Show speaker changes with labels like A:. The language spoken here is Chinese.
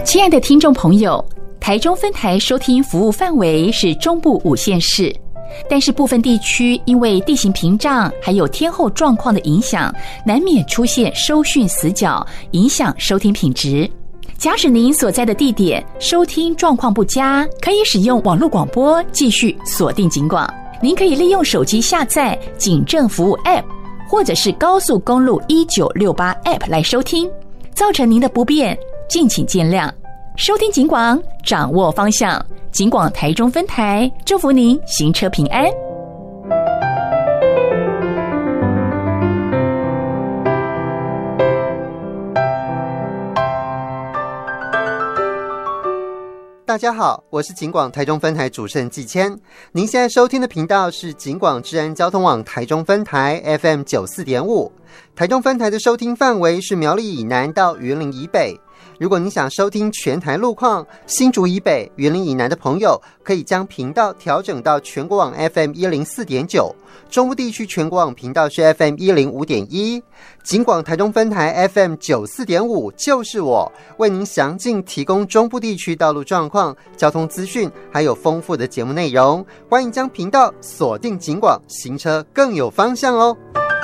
A: 亲爱的听众朋友，台中分台收听服务范围是中部5县市，但是部分地区因为地形屏障还有天候状况的影响，难免出现收讯死角，影响收听品质。假使您所在的地点收听状况不佳，可以使用网络广播继续锁定警广。您可以利用手机下载警政服务 App， 或者是高速公路1968 App 来收听。造成您的不便，敬请见谅。收听警广，掌握方向。警广台中分台，祝福您行车平安。
B: 大家好，我是警广台中分台主持人季谦。您现在收听的频道是警广治安交通网台中分台 FM 94.5。台中分台的收听范围是苗栗以南到云林以北。如果您想收听全台路况，新竹以北、云林以南的朋友可以将频道调整到全国网 FM 104.9，中部地区全国网频道是 FM 105.1。警广台中分台 FM 94.5就是我，为您详尽提供中部地区道路状况、交通资讯，还有丰富的节目内容。欢迎将频道锁定警广，行车更有方向哦。